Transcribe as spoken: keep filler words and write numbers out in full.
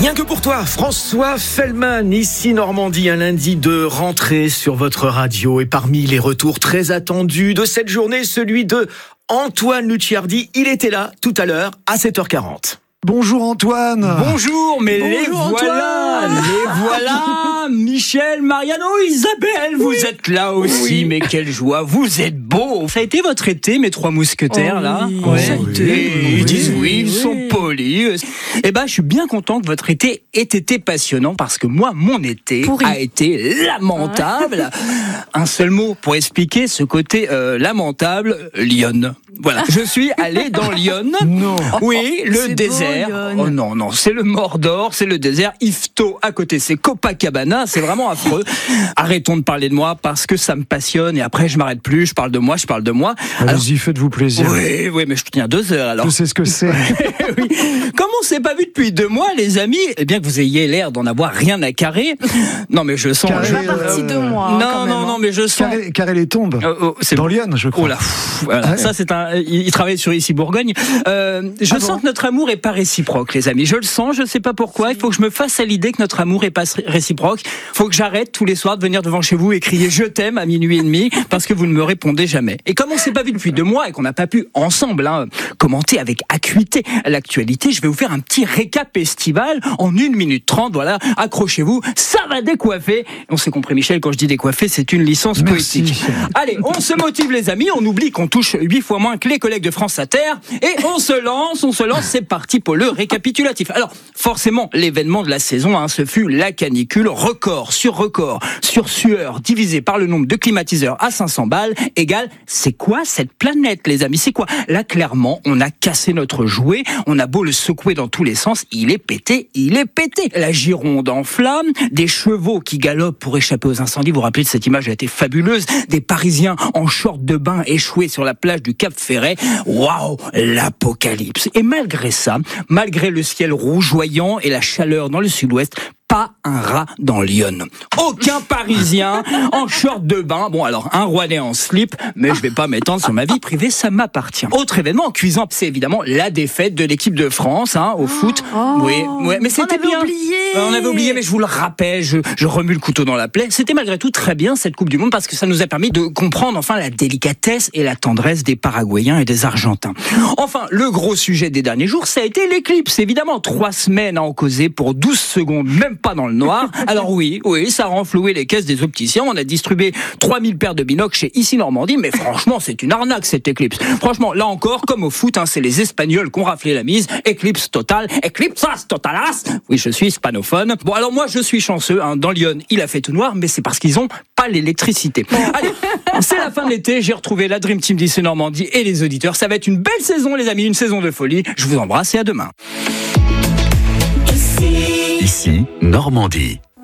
Rien que pour toi, François Fellman, ici Normandie, un lundi de rentrée sur votre radio. Et parmi les retours très attendus de cette journée, celui de Antoine Lucciardi. Il était là tout à l'heure à sept heures quarante. Bonjour Antoine. Bonjour, mais Bonjour les voilà, Antoine. les voilà, Michel, Mariano, Isabelle, vous oui. êtes là aussi, oui. mais quelle joie, vous êtes beaux. Ça a été votre été, mes trois mousquetaires, oh, là oui. ouais. Ça a été. Oui. Ils disent oui, oui, ils sont polis. Eh ben, je suis bien content que votre été ait été passionnant, parce que moi, mon été Pourri. a été lamentable. Un seul mot pour expliquer ce côté euh, lamentable, Lyon. Voilà, je suis allé dans Lyon. Non. Oui, le c'est désert. Beau, oh non, non, c'est le Mordor, c'est le désert. Yvetot à côté, c'est Copacabana, c'est vraiment affreux. Arrêtons de parler de moi parce que ça me passionne et après je m'arrête plus, je parle de moi, je parle de moi. Allez-y, alors, faites-vous plaisir. Oui, oui, mais je tiens deux heures alors. Je sais ce que c'est. Oui. Comme on s'est pas vu depuis deux mois, les amis, et bien que vous ayez l'air d'en avoir rien à carrer. Non, mais je sens. Carré, je suis pas parti deux mois. Non, quand non, même, non, mais je sens. Carré, carré les tombes. Euh, oh, c'est dans bon. Lyon, je crois. Oh là, pff, voilà. Ah, ça c'est un. Il travaille sur ici Bourgogne. Euh, je ah sens bon que notre amour est pas réciproque, les amis. Je le sens, je sais pas pourquoi. Il faut que je me fasse à l'idée que notre amour est pas réciproque. Il faut que j'arrête tous les soirs de venir devant chez vous et crier je t'aime à minuit et demi parce que vous ne me répondez jamais. Et comme on s'est pas vu depuis deux mois et qu'on n'a pas pu ensemble hein, commenter avec acuité l'actualité, je vais vous faire un petit récap estival en une minute trente. Voilà, accrochez-vous, ça va décoiffer. On s'est compris, Michel, quand je dis décoiffer, c'est une licence Merci. poétique. Allez, on se motive, les amis. On oublie qu'on touche huit fois moins que les collègues de France Inter et on se lance, on se lance. C'est parti pour le récapitulatif. Alors, forcément, l'événement de la saison, hein, ce fut la canicule, record sur record, sur sueur, divisé par le nombre de climatiseurs à cinq cents balles, égale, c'est quoi cette planète, les amis? C'est quoi? Là, clairement, on a cassé notre jouet, on a beau le secouer dans tous les sens, il est pété, il est pété. La Gironde en flammes, des chevaux qui galopent pour échapper aux incendies, vous vous rappelez de cette image, elle a été fabuleuse, des Parisiens en short de bain échoués sur la plage du Cap Ferret, waouh, l'apocalypse. Et malgré ça, malgré le ciel rougeoyant et la chaleur dans le sud-ouest, pas un rat dans Lyon. Aucun Parisien en short de bain. Bon, alors, un Rouennais en slip, mais je vais pas m'étendre sur ma vie privée, ça m'appartient. Autre événement cuisant, c'est évidemment la défaite de l'équipe de France, hein, au foot. Oh, oui, oui, mais c'était on bien. Oublié. On avait oublié, mais je vous le rappelle, je, je remue le couteau dans la plaie. C'était malgré tout très bien, cette Coupe du Monde, parce que ça nous a permis de comprendre enfin la délicatesse et la tendresse des Paraguayens et des Argentins. Enfin, le gros sujet des derniers jours, ça a été l'éclipse. Évidemment, trois semaines à en causer pour douze secondes, même pas dans le noir. Alors oui, oui, ça a renfloué les caisses des opticiens. On a distribué trois mille paires de binocles chez Ici Normandie, mais franchement, c'est une arnaque cette éclipse. Franchement, là encore, comme au foot, hein, c'est les Espagnols qui ont raflé la mise. Éclipse totale, éclipsas totalas. Oui, je suis hispanophone. Bon, alors moi, je suis chanceux. Hein. Dans Lyon, il a fait tout noir, mais c'est parce qu'ils ont pas l'électricité. Allez, c'est la fin de l'été. J'ai retrouvé la Dream Team d'Ici Normandie et les auditeurs. Ça va être une belle saison, les amis, une saison de folie. Je vous embrasse et à demain. Ici Normandie.